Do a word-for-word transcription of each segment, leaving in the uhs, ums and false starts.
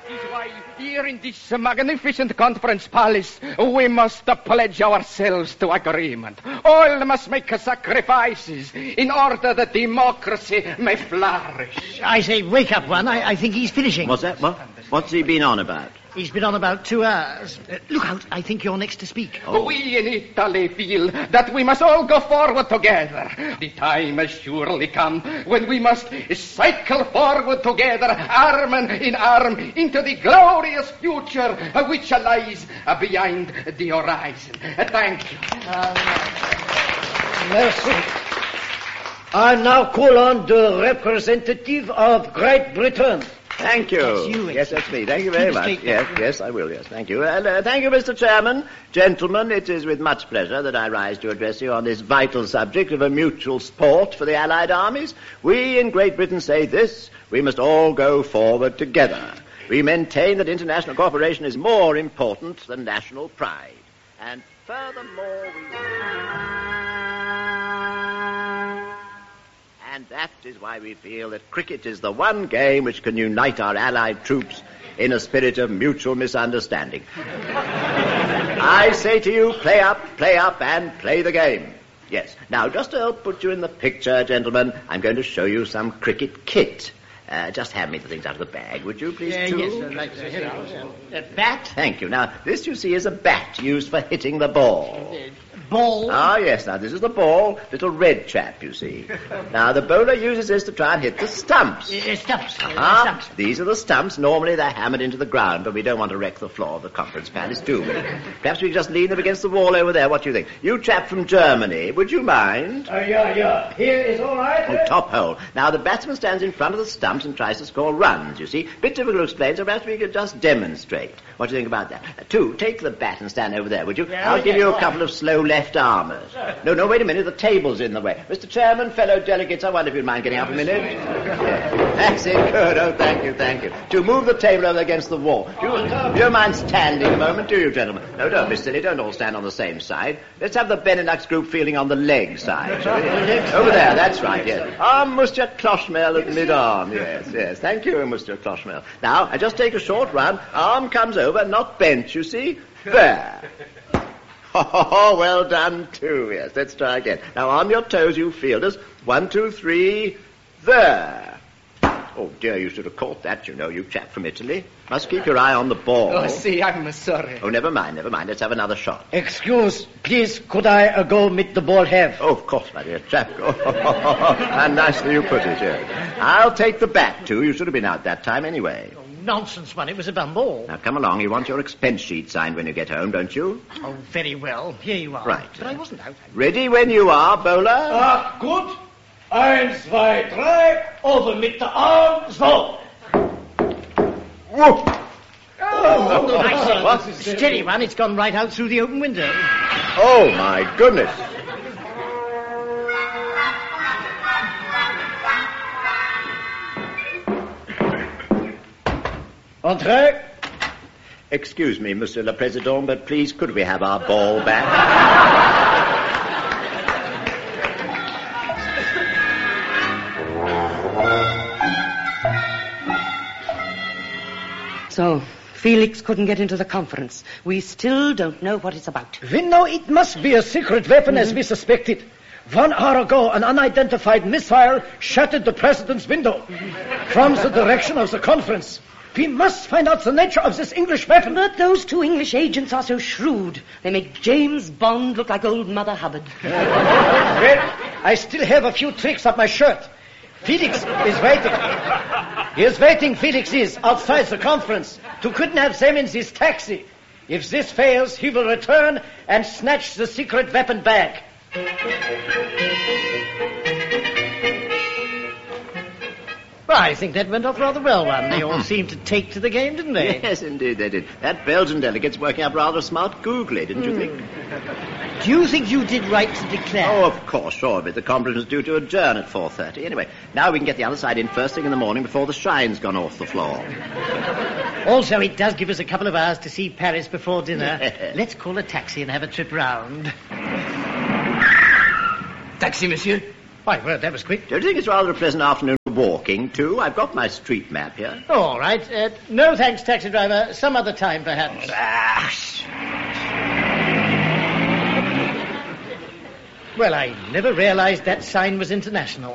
That is why here in this magnificent conference palace we must pledge ourselves to agreement. All must make sacrifices in order that democracy may flourish. I say, wake up, one. I, I think he's finishing. What's that? What? What's he been on about? He's been on about two hours. Uh, look out, I think you're next to speak. Oh. We in Italy feel that we must all go forward together. The time has surely come when we must cycle forward together, arm in arm, into the glorious future which lies behind the horizon. Thank you. Um, merci. I now call on the representative of Great Britain. Thank you. That's you, yes, that's me. Thank you very much. Straight Yes, yes, I will, yes. Thank you. And, uh, thank you, Mister Chairman. Gentlemen, it is with much pleasure that I rise to address you on this vital subject of a mutual sport for the Allied armies. We in Great Britain say this: we must all go forward together. We maintain that international cooperation is more important than national pride. And furthermore, we... And that is why we feel that cricket is the one game which can unite our Allied troops in a spirit of mutual misunderstanding. I say to you, play up, play up, and play the game. Yes. Now, just to help put you in the picture, gentlemen, I'm going to show you some cricket kit. Uh, just hand me the things out of the bag, would you, please, uh, too? Yes, I'd like to hear it. A bat? Thank you. Now, this, you see, is a bat used for hitting the ball. Uh, ball? Ah, yes. Now, this is the ball. Little red chap, you see. Now, the bowler uses this to try and hit the stumps. Uh, stumps. Uh, Ah, stumps. these are the stumps. Normally, they're hammered into the ground, but we don't want to wreck the floor of the conference palace, do we? Perhaps we can just lean them against the wall over there. What do you think? You chap from Germany, would you mind? Uh, yeah, yeah. Here is all right. Oh, top hole. Now, the batsman stands in front of the stumps and tries to score runs, you see. Bit difficult to explain, so perhaps we could just demonstrate. What do you think about that? Uh, two, take the bat and stand over there, would you? Yeah, I'll give yeah, you a yeah. couple of slow left-armers. No, no, wait a minute. The table's in the way. Mister Chairman, fellow delegates, I wonder if you'd mind getting up a minute. Yeah. That's it. Good. Oh, thank you, thank you. To move the table over against the wall. Do you, you don't mind standing a moment, do you, gentlemen? No, don't be silly. Don't all stand on the same side. Let's have the Benelux group feeling on the leg side, shall we? Over there, that's right, yes. Ah, Monsieur Clochemel at mid-arm, yes, yes. Thank you, Monsieur Clochemel. Now, I just take a short run. Arm comes over, not bent, you see. There. Oh, well done, too, yes. Let's try again. Now, on your toes, you fielders. One, two, three, there. Oh, dear, you should have caught that, you know, you chap from Italy. Must keep your eye on the ball. Oh, see, I'm sorry. Oh, never mind, never mind. Let's have another shot. Excuse, please, could I uh, go meet the ball have? Oh, of course, my dear chap. Oh, how nicely you put it, yes. I'll take the bat, too. You should have been out that time anyway. Oh, nonsense, one. It was a bum ball. Now, come along. You want your expense sheet signed when you get home, don't you? Oh, very well. Here you are. Right. But I wasn't out. Ready when you are, bowler. Ah, gut. Eins, zwei, drei. Over mit the arm. So. Whoop. Oh, I say. What? Steady, one. It's gone right out through the open window. Oh, my goodness. Entree. Excuse me, Monsieur le Président, but please could we have our ball back? So, Felix couldn't get into the conference. We still don't know what it's about. We know it must be a secret weapon mm-hmm. as we suspected. One hour ago, an unidentified missile shattered the president's window from the direction of the conference. We must find out the nature of this English weapon. But those two English agents are so shrewd. They make James Bond look like old Mother Hubbard. Well, I still have a few tricks up my shirt. Felix is waiting. He is waiting, Felix is, outside the conference, to kidnap them in this taxi. If this fails, he will return and snatch the secret weapon back. Well, I think that went off rather well, one. They all seemed to take to the game, didn't they? Yes, indeed they did. That Belgian delegate's working up rather smart googly, didn't you think? Do you think you did right to declare? Oh, of course, sure. But the conference is due to adjourn at four thirty. Anyway, now we can get the other side in first thing in the morning before the shine's gone off the floor. Also, it does give us a couple of hours to see Paris before dinner. Let's call a taxi and have a trip round. Taxi, monsieur. Why, well, that was quick. Don't you think it's rather a pleasant afternoon Walking, too. I've got my street map here. Oh, all right. Uh, no thanks, taxi driver. Some other time, perhaps. Well, I never realized that sign was international.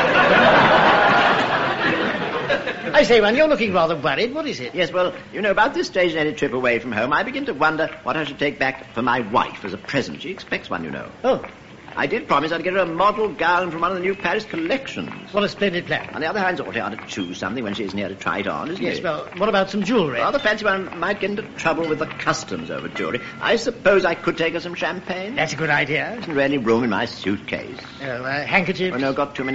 I say, man, you're looking rather worried. What is it? Yes, well, you know, about this stage in any trip away from home, I begin to wonder what I should take back for my wife as a present. She expects one, you know. Oh, I did promise I'd get her a model gown from one of the new Paris collections. what a splendid plan. On the other hand, it's awfully hard to choose something when she isn't here to try it on, isn't Yes, it? well, what about some jewellery? Rather fancy one might get into trouble with the customs over jewellery. I suppose I could take her some champagne. That's a good idea. There isn't really room in my suitcase. Oh, uh, handkerchiefs? Oh, no, got too many